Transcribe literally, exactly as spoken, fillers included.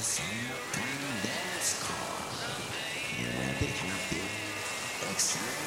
Summertime dance call. You will be happy, excited.